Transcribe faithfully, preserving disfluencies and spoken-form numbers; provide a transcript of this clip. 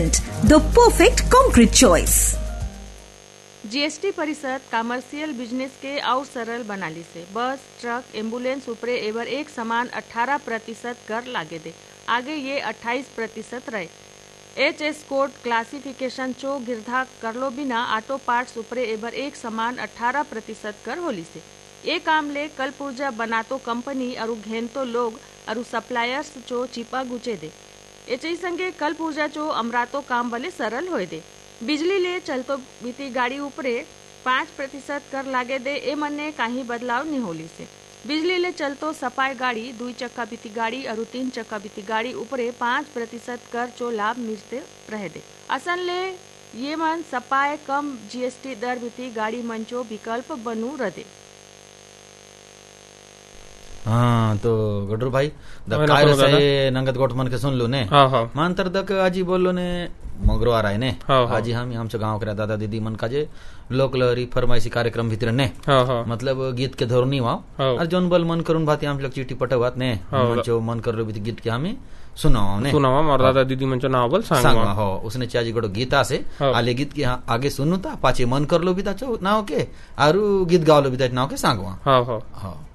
The perfect concrete choice. GST परिषद commercial business के और सरल बनाली से बस ट्रक एम्बुलेंस ऊपरे एवर एक समान अठारह प्रतिशत कर लागे दे। आगे ये अट्ठाईस प्रतिशत रहे। एच एस कोड क्लासिफिकेशन चो गिरधा करलो बिना ऑटो पार्ट्स ऊपरे एवर एक समान अठारह प्रतिशत कर होली से ये काम ले कल पूर्जा बनातो कंपनी और घेनतो लोग और सप्लायर्स चो चिपा गुचे दे। एचई संगे कल पूर्जा चो अमरातो काम वाले सरल होए दे। बिजली ले चलतो बीती गाड़ी ऊपरे पाँच प्रतिशत कर लागे दे ए मन्ने काही बदलाव नहीं होली से। बिजली ले चलतो सफाई गाड़ी दुई चक्का बीती गाड़ी और तीन चक्का बीती गाड़ी ऊपरे पाँच प्रतिशत कर चो लाभ मिलते रहे दे। असन ले ये मन सफाई कम जीएसटी दर बीती गाड़ी मंचो विकल्प बनू रहे। हाँ तो गडरू भाई काय रसाय नंगत गोठ मन के सुन लो ने मानतर दक आजी बोलो ने मगरो आ रहा है ने आजी हम हमसे गांव के दादा दीदी मन का जे लोक लहरी फरमाइशी कार्यक्रम भीतर ने मतलब गीत के धोरनी वाओ और जोन बल मन करून भाती हम लोग चिट्ठी पटवात ने जो मन कर लो गीत के हमें सुनाओ ने सुनाओ और दादा दीदी मन नाव बल सांगवा हो उसने चाजी गडो गीता से आले गीत के आगे सुनु ता पाचे मन कर लो बिता चो नाव के आरु गीत गावलो बिता नाव के सांगवा हां हां हां